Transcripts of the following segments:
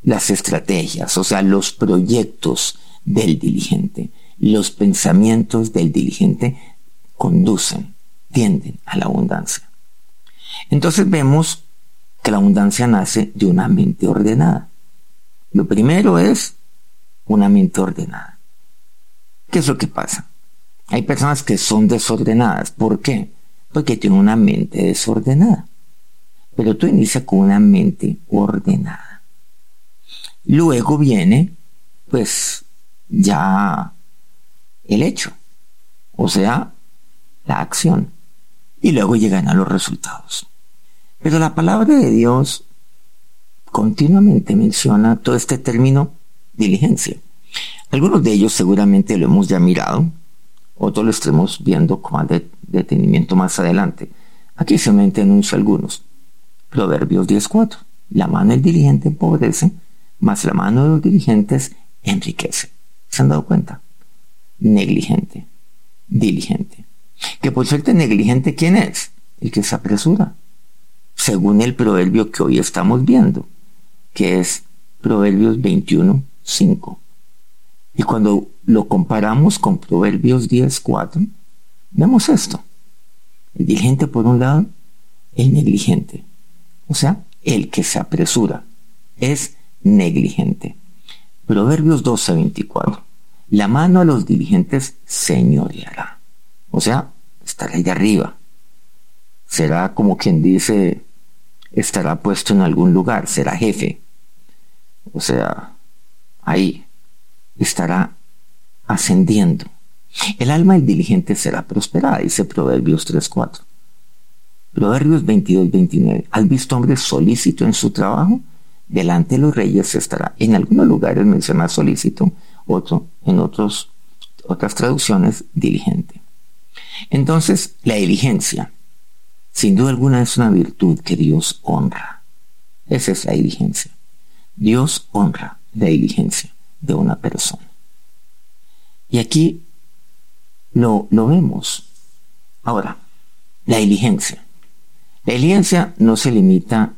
las estrategias, o sea, los proyectos del diligente, los pensamientos del diligente tienden a la abundancia. Entonces vemos que la abundancia nace de una mente ordenada. Lo primero es una mente ordenada. ¿Qué es lo que pasa? Hay personas que son desordenadas. ¿Por qué? Porque tienen una mente desordenada. Pero tú inicias con una mente ordenada. Luego viene, pues, ya el hecho. O sea, la acción. Y luego llegan a los resultados. Pero la palabra de Dios continuamente menciona todo este término diligencia. Algunos de ellos seguramente lo hemos ya mirado, otros lo estaremos viendo con más detenimiento más adelante. Aquí solamente anuncio algunos. Proverbios 10:4. La mano del diligente empobrece, mas la mano de los diligentes enriquece. ¿Se han dado cuenta? Negligente, diligente. Que por suerte negligente, ¿quién es? El que se apresura. Según el proverbio que hoy estamos viendo, que es Proverbios 21:5. Y cuando lo comparamos con Proverbios 10:4, vemos esto. El diligente por un lado, el negligente. O sea, el que se apresura es negligente. Proverbios 12:24. La mano a los diligentes señoreará. O sea, estará ahí de arriba. Será como quien dice, estará puesto en algún lugar, será jefe. O sea, ahí estará ascendiendo. El alma del diligente será prosperada, dice Proverbios 3:4. Proverbios 22:29. ¿Has visto hombre solícito en su trabajo? Delante de los reyes estará. En algunos lugares menciona solícito, en otras traducciones, diligente. Entonces, la diligencia, sin duda alguna, es una virtud que Dios honra. Esa es la diligencia. Dios honra la diligencia de una persona. Y aquí lo vemos. Ahora, la diligencia. La diligencia no se limita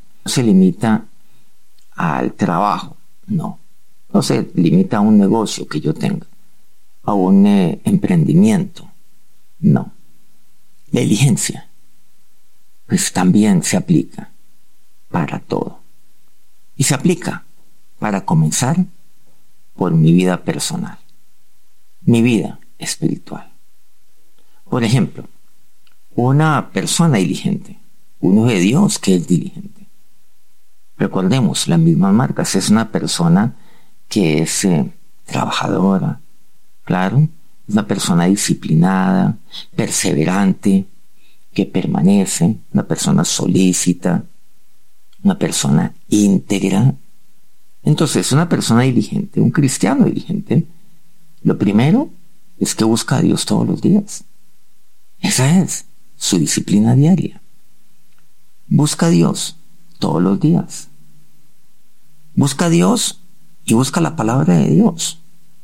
al trabajo, no se limita a un negocio que yo tenga, a un emprendimiento, no. La diligencia, pues también se aplica para todo. Y se aplica, para comenzar, por mi vida personal, mi vida espiritual. Por ejemplo, una persona diligente, uno de Dios que es diligente. Recordemos las mismas marcas, es una persona que es trabajadora, claro, es una persona disciplinada, perseverante, que permanece, una persona solícita, una persona íntegra. Entonces, una persona diligente, un cristiano diligente, lo primero es que busca a Dios todos los días. Esa es su disciplina diaria. Busca a Dios todos los días. Busca a Dios y busca la palabra de Dios.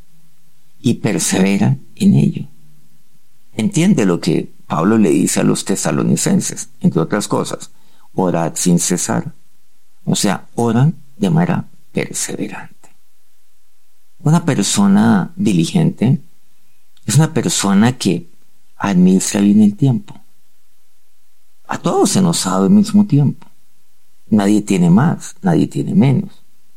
Y persevera en ello. Entiende lo que Pablo le dice a los tesalonicenses, entre otras cosas. Orad sin cesar. O sea, oran de manera perseverante. Una persona diligente es una persona que administra bien el tiempo. A todos se nos ha dado el mismo tiempo. Nadie tiene más, nadie tiene menos.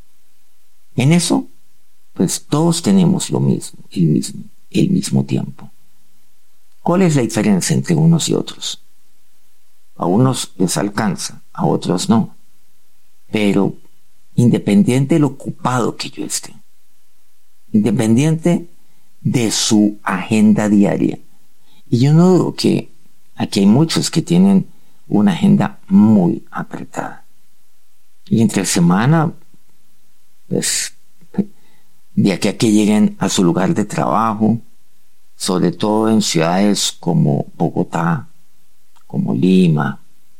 En eso, pues todos tenemos lo mismo, el mismo tiempo. ¿Cuál es la diferencia entre unos y otros? A unos les alcanza, a otros no. Pero independiente de lo ocupado que yo esté, independiente de su agenda diaria, y yo no dudo que aquí hay muchos que tienen una agenda muy apretada. Y entre semana, pues, de aquí a que lleguen a su lugar de trabajo, sobre todo en ciudades como Bogotá, como Lima,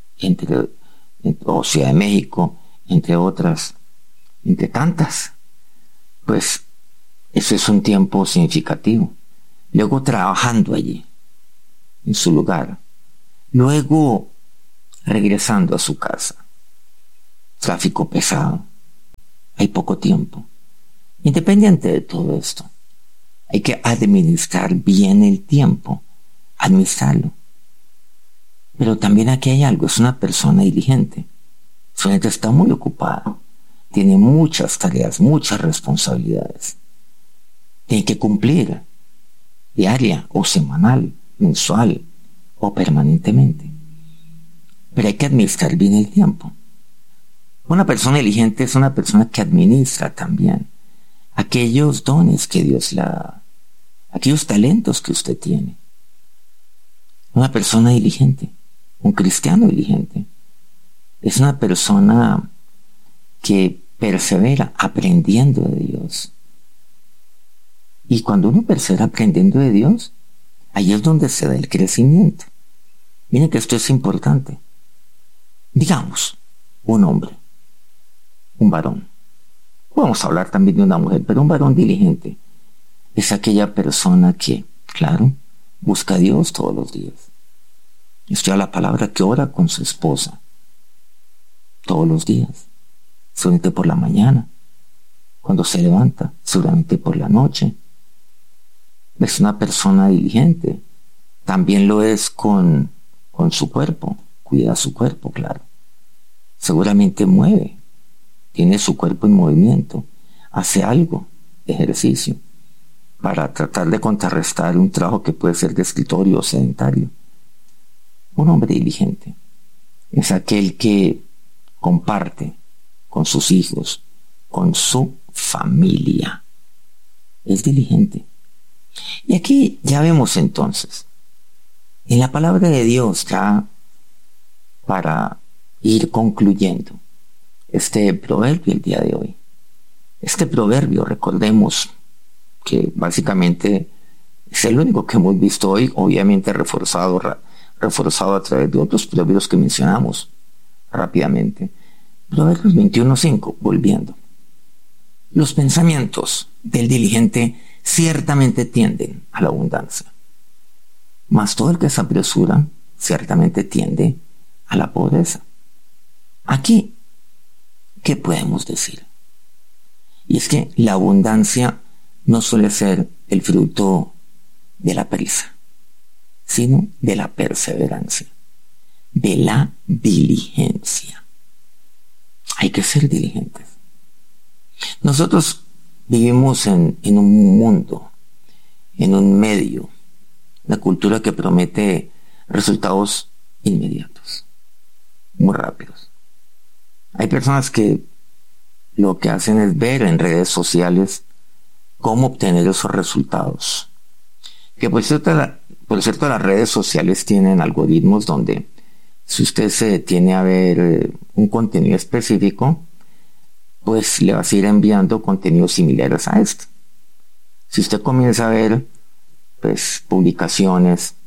o Ciudad de México, entre otras, entre tantas, pues eso es un tiempo significativo. Luego trabajando allí, en su lugar, luego regresando a su casa, tráfico pesado, hay poco tiempo. Independiente de todo esto, hay que administrar bien el tiempo, administrarlo. Pero también aquí hay algo, es una persona diligente. Su gente está muy ocupada, tiene muchas tareas, muchas responsabilidades. Tiene que cumplir diaria o semanal, mensual o permanentemente. Pero hay que administrar bien el tiempo. Una persona diligente es una persona que administra también aquellos dones que Dios le da, aquellos talentos que usted tiene. Una persona diligente, un cristiano diligente, es una persona que persevera aprendiendo de Dios. Y cuando uno persevera aprendiendo de Dios, ahí es donde se da el crecimiento. Miren que esto es importante. Digamos, un hombre, un varón. Podemos hablar también de una mujer, pero un varón diligente es aquella persona que, claro, busca a Dios todos los días. Estudia la palabra, que ora con su esposa todos los días. Seguramente por la mañana, cuando se levanta, seguramente por la noche. Es una persona diligente. También lo es con su cuerpo. Cuida su cuerpo, claro. Seguramente mueve. Tiene su cuerpo en movimiento. Hace algo, ejercicio, para tratar de contrarrestar un trabajo que puede ser de escritorio o sedentario. Un hombre diligente es aquel que comparte con sus hijos, con su familia. Es diligente. Y aquí ya vemos entonces, en la palabra de Dios, ya para ir concluyendo este proverbio el día de hoy. Este proverbio, recordemos que básicamente es el único que hemos visto hoy, obviamente reforzado a través de otros proverbios que mencionamos rápidamente. Proverbios 21:5, volviendo. Los pensamientos del diligente ciertamente tienden a la abundancia, mas todo el que se apresura ciertamente tiende a la pobreza. Aquí, ¿qué podemos decir? Y es que la abundancia no suele ser el fruto de la prisa, sino de la perseverancia, de la diligencia. Hay que ser diligentes. Nosotros vivimos en un mundo, en un medio, una cultura que promete resultados inmediatos, muy rápidos. Hay personas que lo que hacen es ver en redes sociales cómo obtener esos resultados. Que por cierto, las redes sociales tienen algoritmos donde si usted se detiene a ver un contenido específico, pues le va a ir enviando contenidos similares a este. Si usted comienza a ver pues publicaciones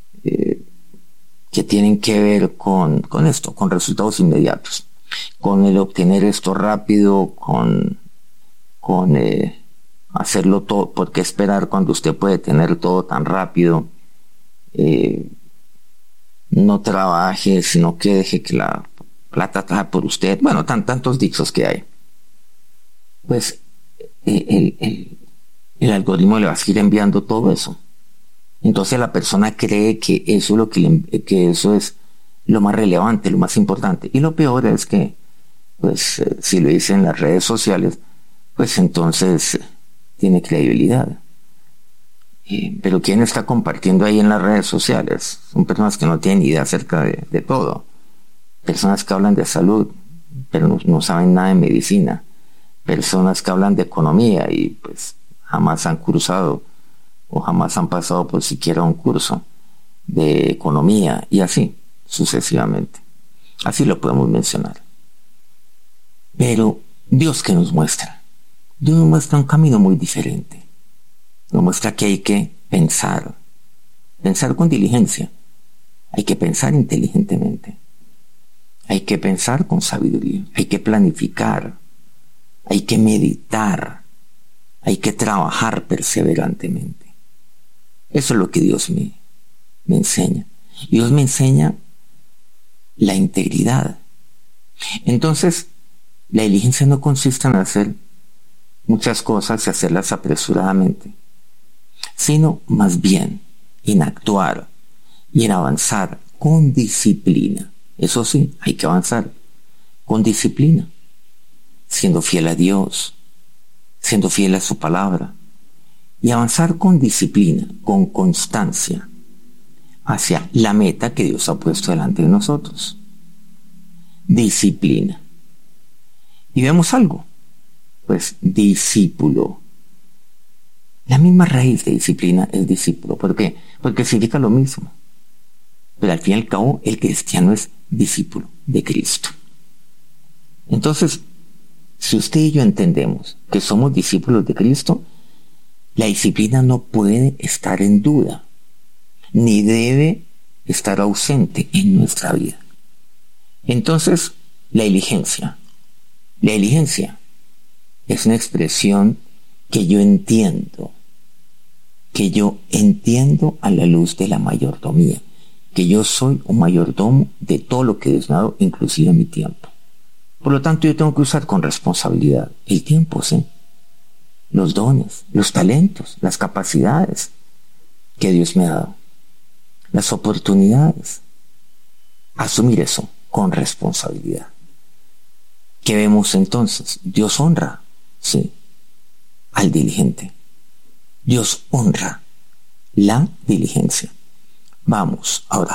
que tienen que ver con esto, con resultados inmediatos, con el obtener esto rápido, con hacerlo todo, ¿por qué esperar cuando usted puede tener todo tan rápido? No trabaje, sino que deje que la plata trabaje por usted. Bueno, tantos dichos que hay. Pues el algoritmo le va a ir enviando todo eso. Entonces la persona cree que eso es que eso es lo más relevante, lo más importante. Y lo peor es que, pues, si lo dice en las redes sociales, pues entonces tiene credibilidad. Pero ¿quién está compartiendo ahí en las redes sociales? Son personas que no tienen idea acerca de todo. Personas que hablan de salud, pero no saben nada de medicina. Personas que hablan de economía y pues jamás han cursado o jamás han pasado por siquiera un curso de economía, y así sucesivamente. Así lo podemos mencionar. Pero Dios, ¿qué nos muestra? Dios nos muestra un camino muy diferente. Nos muestra que hay que pensar con diligencia. Hay que pensar inteligentemente. Hay que pensar con sabiduría. Hay que planificar. Hay que meditar. Hay que trabajar perseverantemente. Eso es lo que Dios me enseña. Dios me enseña la integridad. Entonces, La diligencia no consiste en hacer muchas cosas y hacerlas apresuradamente, sino más bien en actuar y en avanzar con disciplina. Eso sí, hay que avanzar con disciplina, siendo fiel a Dios, siendo fiel a su palabra, y avanzar con disciplina, con constancia, hacia la meta que Dios ha puesto delante de nosotros. Disciplina. Y vemos algo, pues discípulo. La misma raíz de disciplina es discípulo. ¿Por qué? Porque significa lo mismo. Pero al fin y al cabo, el cristiano es discípulo de Cristo. Entonces, si usted y yo entendemos que somos discípulos de Cristo, la disciplina no puede estar en duda, ni debe estar ausente en nuestra vida. Entonces, la diligencia. La diligencia es una expresión que yo entiendo a la luz de la mayordomía, que yo soy un mayordomo de todo lo que Dios me ha dado, inclusive mi tiempo. Por lo tanto, yo tengo que usar con responsabilidad el tiempo, ¿sí? Los dones, los talentos, las capacidades que Dios me ha dado, las oportunidades. Asumir eso con responsabilidad. ¿Qué vemos entonces? Dios honra, sí, al diligente. Dios honra la diligencia. Vamos ahora